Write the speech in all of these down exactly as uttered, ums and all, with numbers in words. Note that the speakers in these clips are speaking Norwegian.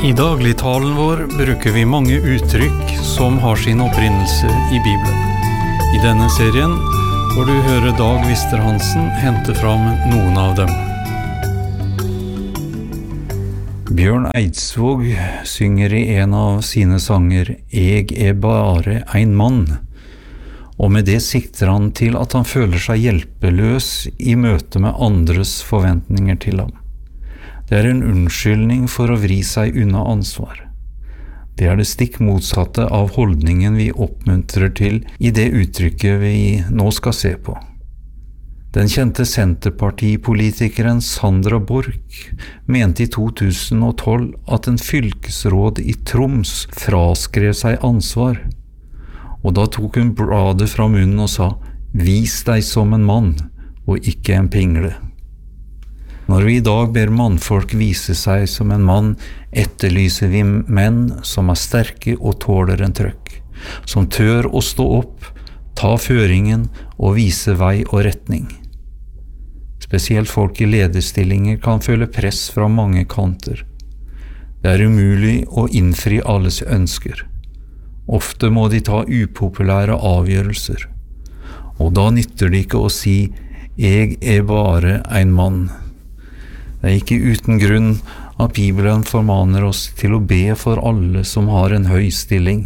I dagligtalen vår bruker vi mange uttrykk som har sin opprinnelse i Bibelen. I denne serien får du høre Dag Wister-Hansen hente fram noen av dem. Bjørn Eidsvåg synger i en av sine sanger «Eg er bare ein mann», og med det sikter han til at han føler seg hjelpeløs i møte med andres forventninger til ham. Det er en unnskyldning for å vri seg unna ansvar. Det er det stikk motsatte av holdningen vi oppmuntrer til i det uttrykket vi nå skal se på. Den kjente Senterpartipolitikeren Sandra Borch mente i to tusen og tolv at en fylkesråd i Troms fraskrev seg ansvar, og da tok hun bladet fra munnen og sa «Vis deg som en mann, og ikke en pingle». Når vi i dag ber mannfolk vise seg som en mann, etterlyser vi menn som er sterke og tåler en trøkk, som tør å stå opp, ta føringen og vise vei og retning. Spesielt folk i lederstillinger kan føle press fra mange kanter. Det er umulig å innfri alles ønsker. Ofte må de ta upopulære avgjørelser, og da nytter det ikke å si «Jeg er bare en mann». Det er ikke uten grunn at Bibelen formaner oss til å be for alle som har en høy stilling.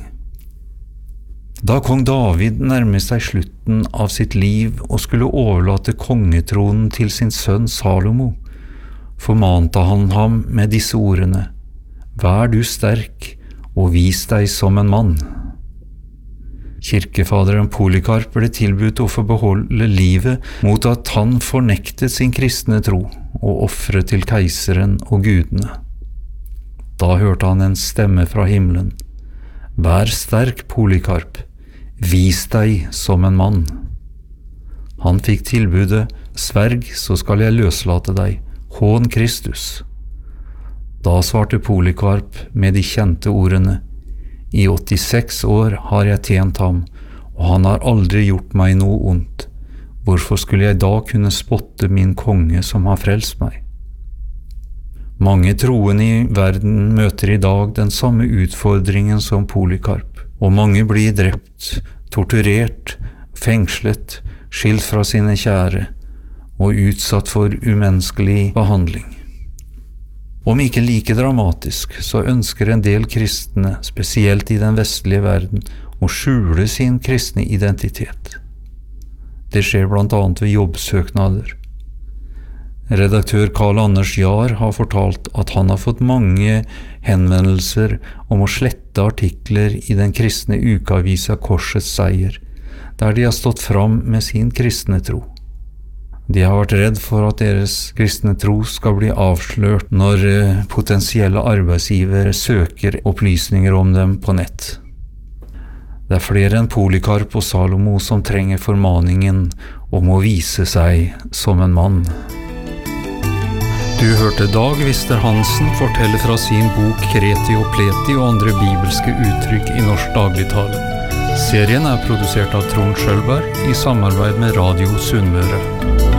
Da kong David nærmet seg slutten av sitt liv og skulle overlate kongetronen til sin sønn Salomo, formante han ham med disse ordene: «Vær du sterk, og vis deg som en mann». Kirkefaderen Polycarp ble tilbudt å få beholde livet mot at han fornektet sin kristne tro og offret til keiseren og gudene. Da hørte han en stemme fra himmelen: «Vær sterk, Polycarp, vis deg som en mann». Han fikk tilbudet: «Sverg, så skal jeg løslate deg, hån Kristus». Da svarte Polycarp med de kjente ordene: «I åttiseks år har jeg tjent ham, og han har aldri gjort meg noe ondt. Hvorfor skulle jeg da kunne spotte min konge som har frelst meg?» Mange troende i verden møter i dag den samme utfordringen som Polycarp, og mange blir drept, torturert, fengslet, skilt fra sine kjære og utsatt for umenneskelig behandling. Om ikke like dramatisk, så ønsker en del kristne, spesielt i den vestlige verden, å skjule sin kristne identitet. Det skjer blant annet ved jobbsøknader. Redaktør Karl Anders Jahr har fortalt at han har fått mange henvendelser om å slette artikler i den kristne ukeavisa Korsets Seier, der de har stått fram med sin kristne tro. De har vært redd for at deres kristne tro skal bli avslørt når potensielle arbeidsgivere søker opplysninger om dem på nett. Det er flere enn Polycarp og Salomo som trenger formaningen om å vise seg som en mann. Du hørte Dag Wister-Hansen fortelle fra sin bok Kreti og Pleti og andre bibelske uttrykk i norsk dagligtale. Serien er produsert av Trond Schølberg i samarbeid med Radio Sunnmøre.